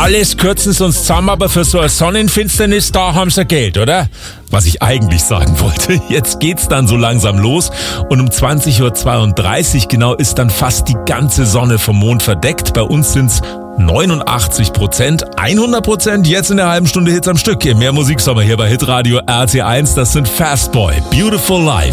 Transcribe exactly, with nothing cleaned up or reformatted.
alles kürzen sie uns zusammen, aber für so eine Sonnenfinsternis, da haben sie Geld, oder? Was ich eigentlich sagen wollte, jetzt geht's dann so langsam los und um zwanzig Uhr zweiunddreißig genau ist dann fast die ganze Sonne vom Mond verdeckt. Bei uns sind's neunundachtzig Prozent, hundert Prozent jetzt in der halben Stunde Hits am Stück. Mehr Musiksommer hier bei Hitradio R T eins, das sind Fastboy, Beautiful Life.